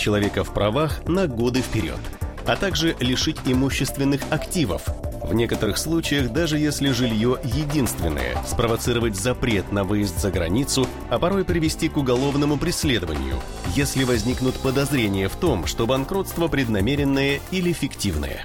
человека в правах на годы вперед, а также лишить имущественных активов. В некоторых случаях, даже если жилье единственное, спровоцировать запрет на выезд за границу, а порой привести к уголовному преследованию, если возникнут подозрения в том, что банкротство преднамеренное или фиктивное.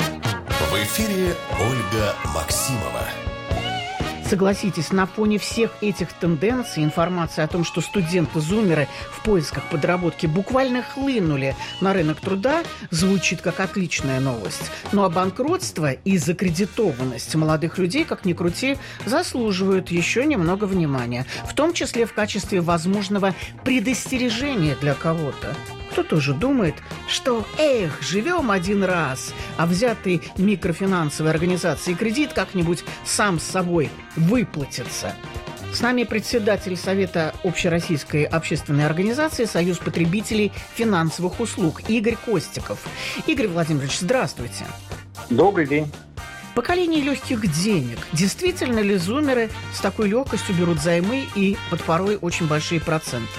В эфире Ольга Максимова. Согласитесь, на фоне всех этих тенденций информация о том, что студенты-зумеры в поисках подработки буквально хлынули на рынок труда, звучит как отличная новость. Ну а банкротство и закредитованность молодых людей, как ни крути, заслуживают еще немного внимания, в том числе в качестве возможного предостережения для кого-то. Кто тоже думает, что живем один раз, а взятый микрофинансовой организацией кредит как-нибудь сам с собой выплатится. С нами председатель Совета Общероссийской общественной организации «Союз потребителей финансовых услуг» Игорь Костиков. Игорь Владимирович, здравствуйте. Добрый день. Поколение легких денег. Действительно ли зумеры с такой легкостью берут займы и под порой очень большие проценты?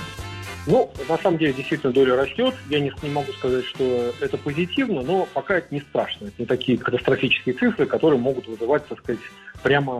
На самом деле, действительно, доля растет. Я не могу сказать, что это позитивно, но пока это не страшно. Это не такие катастрофические цифры, которые могут вызывать, так сказать, прямо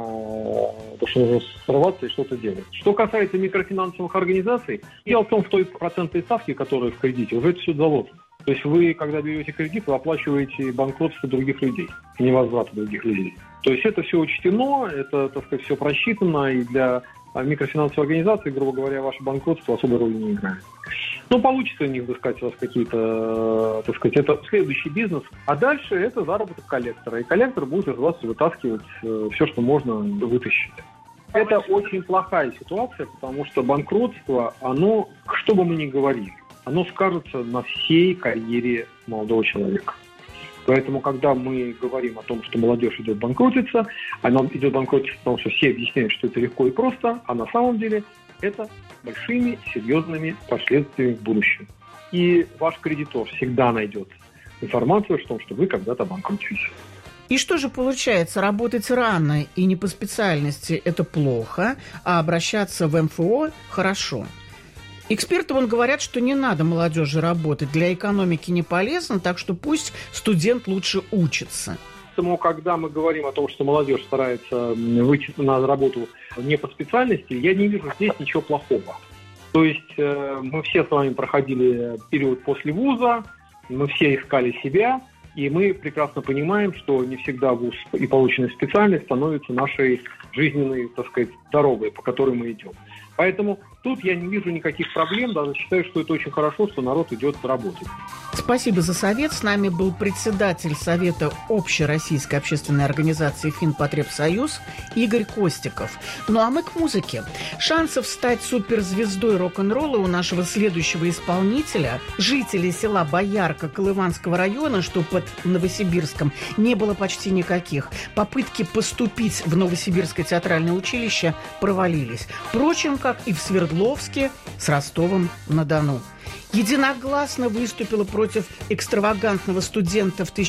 то, что нужно срываться и что-то делать. Что касается микрофинансовых организаций, дело в том, что той процентной ставки, которая в кредите, уже это все заложено. То есть вы, когда берете кредит, вы оплачиваете банкротство других людей, невозврат других людей. То есть это все учтено, это, так сказать, все просчитано, и для микрофинансовой организации, грубо говоря, ваше банкротство особой роли не играет. Получится у них взыскать у вас какие-то, так сказать, это следующий бизнес, а дальше это заработок коллектора, и коллектор будет из вас вытаскивать все, что можно вытащить. Это очень плохая ситуация, потому что банкротство, оно, что бы мы ни говорили, оно скажется на всей карьере молодого человека. Поэтому, когда мы говорим о том, что молодежь идет банкротиться, она идет банкротиться, потому что все объясняют, что это легко и просто, а на самом деле это большими, серьезными последствиями в будущем. И ваш кредитор всегда найдет информацию о том, что вы когда-то банкротитесь. И что же получается? Работать рано и не по специальности – это плохо, а обращаться в МФО – хорошо. Эксперты говорят, что не надо молодежи работать, для экономики не полезно, так что пусть студент лучше учится. Поэтому, когда мы говорим о том, что молодежь старается выйти на работу не по специальности, я не вижу здесь ничего плохого. То есть мы все с вами проходили период после вуза, мы все искали себя, и мы прекрасно понимаем, что не всегда вуз и полученная специальность становится нашей жизненной, так сказать, дорогой, по которой мы идем. Поэтому тут я не вижу никаких проблем, даже считаю, что это очень хорошо, что народ идет работать. Спасибо за совет. С нами был председатель Совета Общероссийской общественной организации «Финпотребсоюз» Игорь Костиков. Ну а мы к музыке. Шансов стать суперзвездой рок-н-ролла у нашего следующего исполнителя, жителей села Боярка Колыванского района, что под Новосибирском, не было почти никаких. Попытки поступить в Новосибирское театральное училище провалились. Впрочем, как и в Свердловске с Ростовом-на-Дону. Единогласно выступила против экстравагантного студента в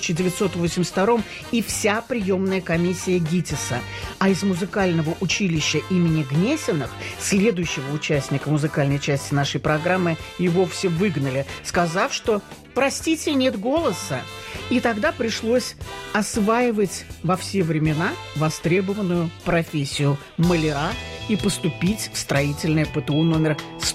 1982-м и вся приемная комиссия ГИТИСа. А из музыкального училища имени Гнесиных, следующего участника музыкальной части нашей программы, и вовсе выгнали, сказав, что «простите, нет голоса». И тогда пришлось осваивать во все времена востребованную профессию маляра и поступить в строительное ПТУ номер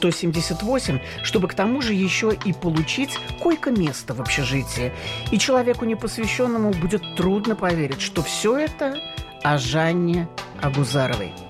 178, чтобы к тому же еще и получить койко-место в общежитии. И человеку непосвященному будет трудно поверить, что все это о Жанне Агузаровой.